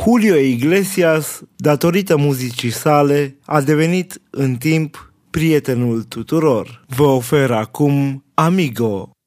Julio Iglesias, datorită muzicii sale, a devenit în timp prietenul tuturor. Vă ofer acum Amigo.